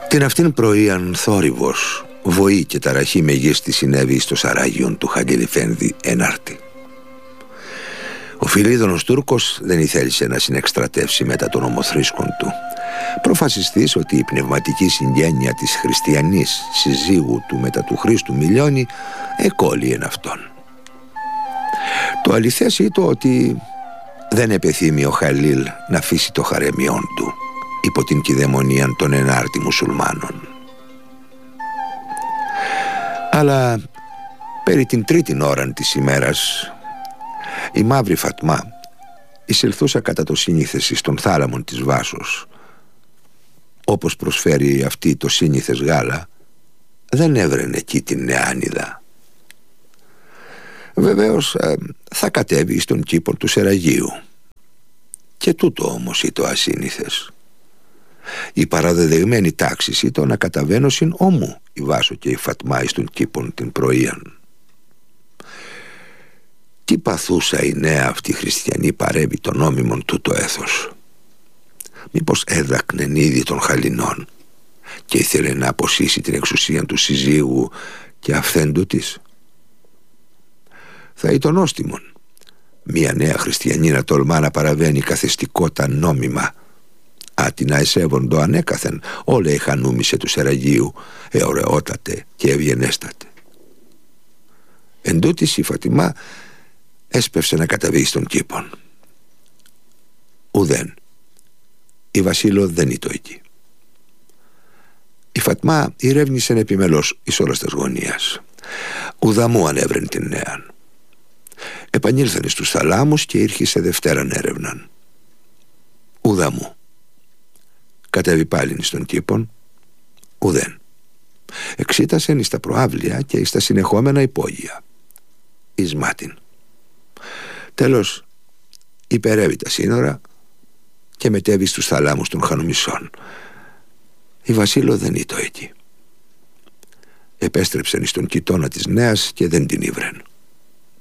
Την αυτήν πρωίαν θόρυβος, βοή και ταραχή μεγίστη συνέβη στο σαράγιον του Χαγγελιφένδη Ενάρτη. Ο Φιλίδωνος Τούρκος δεν ήθελσε να συνεκστρατεύσει μετά των ομοθρήσκων του, προφασιστής ότι η πνευματική συγγένεια της χριστιανής συζύγου του μετά του Χρήστου Μιλιώνη εκόλυεν αυτόν. Το αληθές ήταν ότι δεν επεθύμει ο Χαλίλ να αφήσει το χαρέμιόν του υπό την κυδαιμονία των ενάρτη μουσουλμάνων. Αλλά περί την τρίτην ώραν της ημέρας η μαύρη Φατμά εισελθούσα κατά το σύνηθες εις των θάλαμων της Βάσος, όπως προσφέρει αυτή το σύνηθες γάλα, δεν έβρεν εκεί την νεάνιδα. Βεβαίως θα κατέβει στον κήπο του Σεραγίου, και τούτο όμως ήταν το ασύνηθες. Η παραδεδεγμένη τάξη ήταν να καταβαίνωσιν όμου η Βάσο και η Φατμά εις των κήπων την πρωίαν. Τι παθούσα η νέα αυτή χριστιανή παρέμβει των νόμιμων τούτο έθος? Μήπως έδακνεν ήδη των Χαλινών και ήθελε να αποσύσει την εξουσία του συζύγου και αυθέντου της? Θα ήταν νόστιμον μια νέα χριστιανή να τολμά να παραβαίνει καθεστικότα νόμιμα, άτι να εσέβοντο ανέκαθεν όλα η χανούμισε του Σεραγίου, εωρεότατε και ευγενέστατε. Εν τούτης η Φατιμά έσπευσε να καταβεί στον κήπον. Ουδέν η Βασίλο δεν ήταν εκεί. Η Φατμά ηρεύνησε επιμελώς εις όλας τας γωνίας. Ουδαμού ανέβρεν την νέαν. Επανήλθαν στους θαλάμους και ήρχισε δευτέραν έρευναν. Ουδαμού. Κατέβη πάλιν στον κήπον. Ουδέν. Εξήτασεν εις τα προάβλια και εις τα συνεχόμενα υπόγεια. Εις μάτιν. Τέλος υπερεύει τα σύνορα και μετέβη στους θαλάμους των Χανομισών. Η Βασίλο δεν ήταν εκεί. Επέστρεψεν εις τον κοιτώνα της νέας και δεν την ήβρεν.